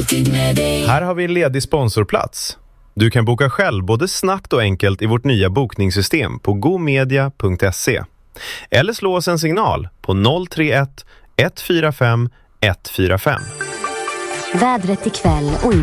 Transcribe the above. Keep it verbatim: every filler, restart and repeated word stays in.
alltid med dig. Här har vi en ledig sponsorplats. Du kan boka själv både snabbt och enkelt i vårt nya bokningssystem på gomedia punkt se. Eller slå oss en signal på noll tre ett ett fyra fem ett fyra fem. Vädret ikväll och